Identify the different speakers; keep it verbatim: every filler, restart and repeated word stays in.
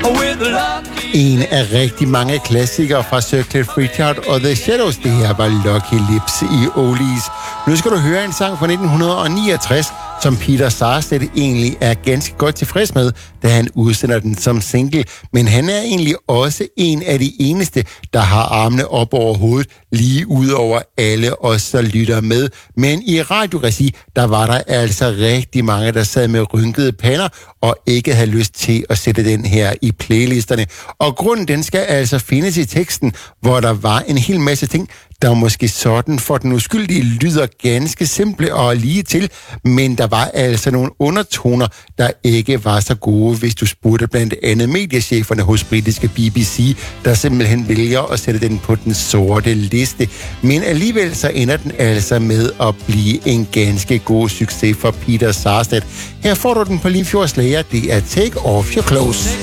Speaker 1: En af rigtig mange klassikere fra Sir Cliff Richard og The Shadows, det her var Lucky Lips i Oldies. Nu skal du høre en sang fra nitten niogtres, som Peter Sarstedt egentlig er ganske godt tilfreds med, da han udsender den som single. Men han er egentlig også en af de eneste, der har armene op over hovedet, lige ud over alle os, der lytter med. Men i radioregi, der var der altså rigtig mange, der sad med rynkede pander og ikke havde lyst til at sætte den her i playlisterne. Og grunden, den skal altså findes i teksten, hvor der var en hel masse ting, der måske sådan for den uskyldige lyder ganske simple og lige til, men der var altså nogle undertoner, der ikke var så gode, hvis du spurgte blandt andet mediecheferne hos britiske B B C, der simpelthen vælger at sætte den på den sorte liste. Men alligevel så ender den altså med at blive en ganske god succes for Peter Sarstedt. Her får du den på Limfjords Lager. Det er Take Off Your Clothes.